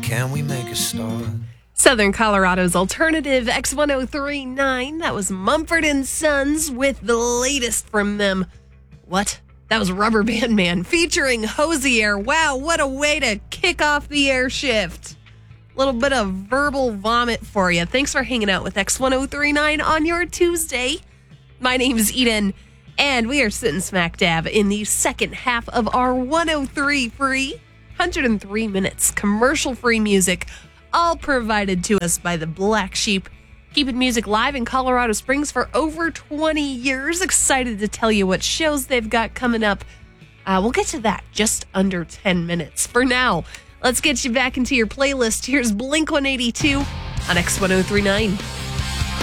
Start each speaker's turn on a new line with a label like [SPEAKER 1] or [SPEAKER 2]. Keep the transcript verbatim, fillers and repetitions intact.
[SPEAKER 1] can we make a start?
[SPEAKER 2] Southern Colorado's alternative X ten thirty-nine. That was Mumford and Sons with the latest from them. What? That was Rubber Band Man featuring Hosier. Wow, what a way to kick off the air shift. A little bit of verbal vomit for you. Thanks for hanging out with X ten thirty-nine on your Tuesday. My name is Eden, and we are sitting smack dab in the second half of our one oh three free, one hundred three minutes commercial-free music, all provided to us by the Black Sheep. Keeping music live in Colorado Springs for over twenty years. Excited to tell you what shows they've got coming up. Uh, we'll get to that just under ten minutes. For now, let's get you back into your playlist. Here's Blink one eighty-two on X ten thirty-nine.